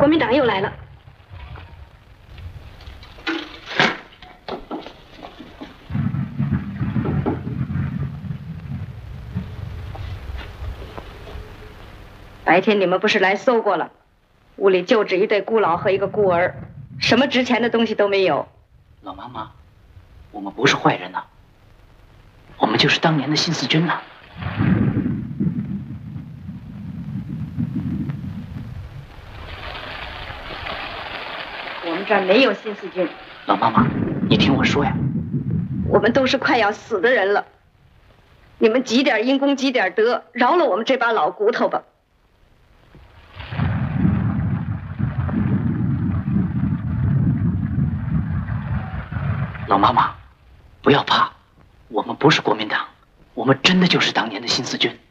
国民党又来了。白天你们不是来搜过了？屋里就只一对孤老和一个孤儿，什么值钱的东西都没有。 老妈妈，我们不是坏人呐，我们就是当年的新四军呐。 我们这儿没有新四军。 老妈妈，你听我说呀， 我们都是快要死的人了，你们积点因功积点德，饶了我们这把老骨头吧。 老妈妈，不要怕，我们不是国民党，我们真的就是当年的新四军。